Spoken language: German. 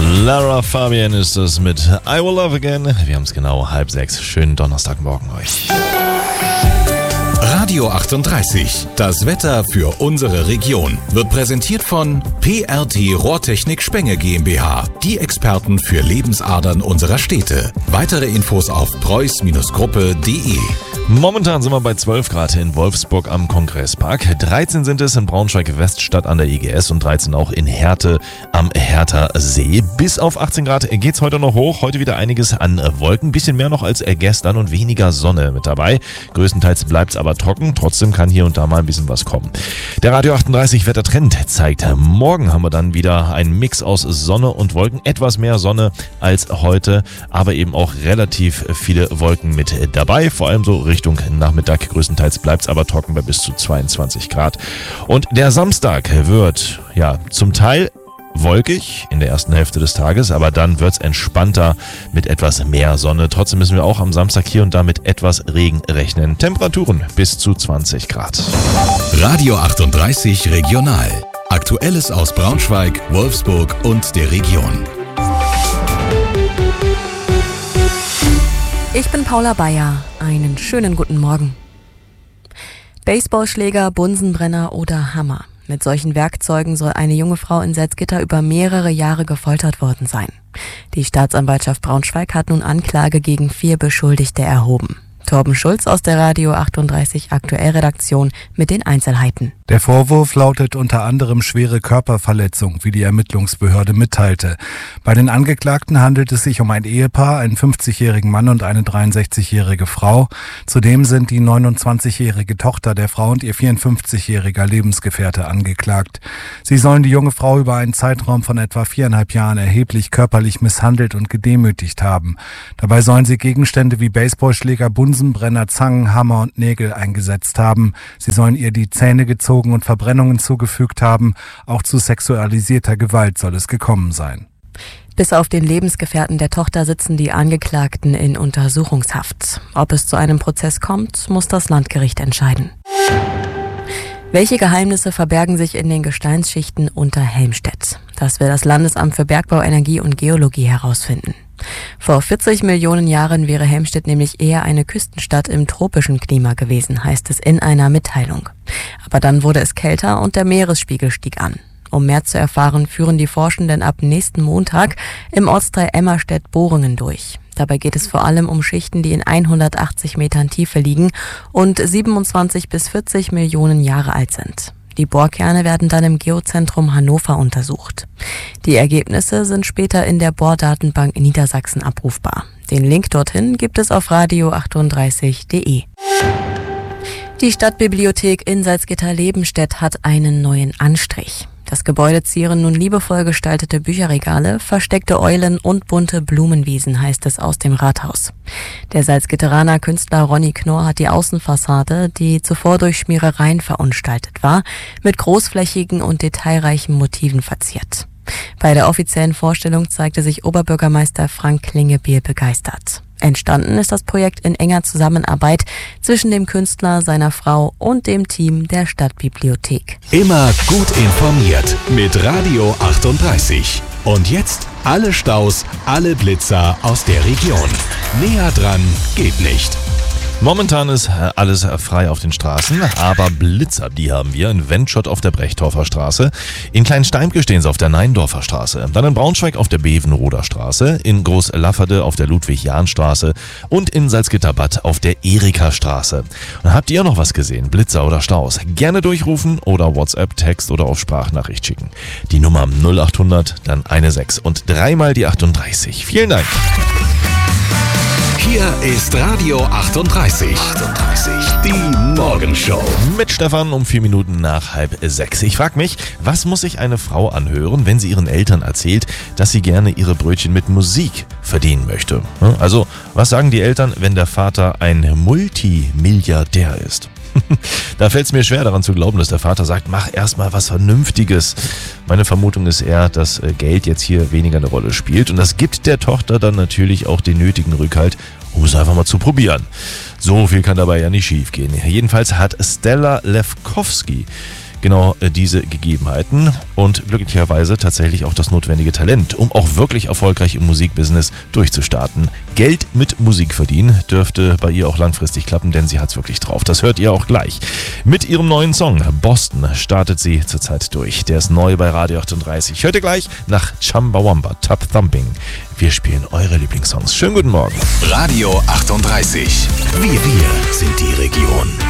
Lara Fabian ist es mit I Will Love Again. Wir haben es genau 5:30. Schönen Donnerstagmorgen euch. Radio 38, das Wetter für unsere Region, wird präsentiert von PRT Rohrtechnik Spenge GmbH, die Experten für Lebensadern unserer Städte. Weitere Infos auf preuß-gruppe.de. Momentan sind wir bei 12 Grad in Wolfsburg am Kongresspark. 13 sind es in Braunschweig-Weststadt an der IGS und 13 auch in Herte am Hertha See. Bis auf 18 Grad geht's heute noch hoch. Heute wieder einiges an Wolken. Bisschen mehr noch als gestern und weniger Sonne mit dabei. Größtenteils bleibt's aber trocken. Trotzdem kann hier und da mal ein bisschen was kommen. Der Radio 38 Wettertrend zeigt, morgen haben wir dann wieder einen Mix aus Sonne und Wolken. Etwas mehr Sonne als heute, aber eben auch relativ viele Wolken mit dabei. Vor allem so Richtung Nachmittag. Größtenteils bleibt es aber trocken bei bis zu 22 Grad. Und der Samstag wird zum Teil wolkig in der ersten Hälfte des Tages, aber dann wird es entspannter mit etwas mehr Sonne. Trotzdem müssen wir auch am Samstag hier und da mit etwas Regen rechnen. Temperaturen bis zu 20 Grad. Radio 38 Regional. Aktuelles aus Braunschweig, Wolfsburg und der Region. Ich bin Paula Bayer. Einen schönen guten Morgen. Baseballschläger, Bunsenbrenner oder Hammer. Mit solchen Werkzeugen soll eine junge Frau in Salzgitter über mehrere Jahre gefoltert worden sein. Die Staatsanwaltschaft Braunschweig hat nun Anklage gegen 4 Beschuldigte erhoben. Torben Schulz aus der Radio 38 Aktuell-Redaktion mit den Einzelheiten. Der Vorwurf lautet unter anderem schwere Körperverletzung, wie die Ermittlungsbehörde mitteilte. Bei den Angeklagten handelt es sich um ein Ehepaar, einen 50-jährigen Mann und eine 63-jährige Frau. Zudem sind die 29-jährige Tochter der Frau und ihr 54-jähriger Lebensgefährte angeklagt. Sie sollen die junge Frau über einen Zeitraum von etwa 4,5 Jahren erheblich körperlich misshandelt und gedemütigt haben. Dabei sollen sie Gegenstände wie Baseballschläger, Bunsenbrenner, Zangen, Hammer und Nägel eingesetzt haben. Sie sollen ihr die Zähne gezogen und Verbrennungen zugefügt haben. Auch zu sexualisierter Gewalt soll es gekommen sein. Bis auf den Lebensgefährten der Tochter sitzen die Angeklagten in Untersuchungshaft. Ob es zu einem Prozess kommt, muss das Landgericht entscheiden. Welche Geheimnisse verbergen sich in den Gesteinsschichten unter Helmstedt? Das will das Landesamt für Bergbau, Energie und Geologie herausfinden. Vor 40 Millionen Jahren wäre Helmstedt nämlich eher eine Küstenstadt im tropischen Klima gewesen, heißt es in einer Mitteilung. Aber dann wurde es kälter und der Meeresspiegel stieg an. Um mehr zu erfahren, führen die Forschenden ab nächsten Montag im Ortsteil Emmerstedt Bohrungen durch. Dabei geht es vor allem um Schichten, die in 180 Metern Tiefe liegen und 27 bis 40 Millionen Jahre alt sind. Die Bohrkerne werden dann im Geozentrum Hannover untersucht. Die Ergebnisse sind später in der Bohrdatenbank Niedersachsen abrufbar. Den Link dorthin gibt es auf radio38.de. Die Stadtbibliothek in Salzgitter-Lebenstedt hat einen neuen Anstrich. Das Gebäude zieren nun liebevoll gestaltete Bücherregale, versteckte Eulen und bunte Blumenwiesen, heißt es aus dem Rathaus. Der Salzgitteraner Künstler Ronny Knorr hat die Außenfassade, die zuvor durch Schmierereien verunstaltet war, mit großflächigen und detailreichen Motiven verziert. Bei der offiziellen Vorstellung zeigte sich Oberbürgermeister Frank Klingebiel begeistert. Entstanden ist das Projekt in enger Zusammenarbeit zwischen dem Künstler, seiner Frau und dem Team der Stadtbibliothek. Immer gut informiert mit Radio 38. Und jetzt alle Staus, alle Blitzer aus der Region. Näher dran geht nicht. Momentan ist alles frei auf den Straßen, aber Blitzer, die haben wir in Wendschott auf der Brechdorfer Straße, in Kleinsteimke stehen sie auf der Neindorfer Straße, dann in Braunschweig auf der Bevenroder Straße, in Groß-Lafferde auf der Ludwig-Jahn-Straße und in Salzgitterbad auf der Erika-Straße. Und habt ihr noch was gesehen, Blitzer oder Staus? Gerne durchrufen oder WhatsApp, Text oder auf Sprachnachricht schicken. Die Nummer 0800, dann 16 und dreimal die 38. Vielen Dank. Hier ist Radio 38. Die Morgenshow. Mit Stefan um 4 Minuten nach 5:30. Ich frage mich, was muss sich eine Frau anhören, wenn sie ihren Eltern erzählt, dass sie gerne ihre Brötchen mit Musik verdienen möchte? Also, was sagen die Eltern, wenn der Vater ein Multimilliardär ist? Da fällt es mir schwer daran zu glauben, dass der Vater sagt, mach erstmal was Vernünftiges. Meine Vermutung ist eher, dass Geld jetzt hier weniger eine Rolle spielt und das gibt der Tochter dann natürlich auch den nötigen Rückhalt, um es einfach mal zu probieren. So viel kann dabei ja nicht schief gehen. Jedenfalls hat Stella Lewkowski genau diese Gegebenheiten und glücklicherweise tatsächlich auch das notwendige Talent, um auch wirklich erfolgreich im Musikbusiness durchzustarten. Geld mit Musik verdienen dürfte bei ihr auch langfristig klappen, denn sie hat's wirklich drauf. Das hört ihr auch gleich. Mit ihrem neuen Song Boston startet sie zurzeit durch. Der ist neu bei Radio 38. Hört ihr gleich nach Chumbawamba, Tub Thumping. Wir spielen eure Lieblingssongs. Schönen guten Morgen. Radio 38. Wir sind die Region.